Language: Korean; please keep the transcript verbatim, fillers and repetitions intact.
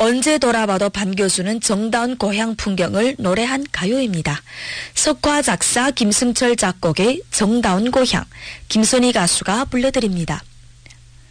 언제 돌아봐도 반 교수는 정다운 고향 풍경을 노래한 가요입니다. 석화 작사 김승철 작곡의 정다운 고향, 김선희 가수가 불러드립니다.